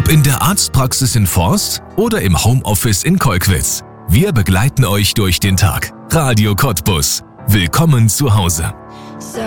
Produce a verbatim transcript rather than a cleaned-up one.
Ob in der Arztpraxis in Forst oder im Homeoffice in Kolkwitz. Wir begleiten euch durch den Tag. Radio Cottbus. Willkommen zu Hause.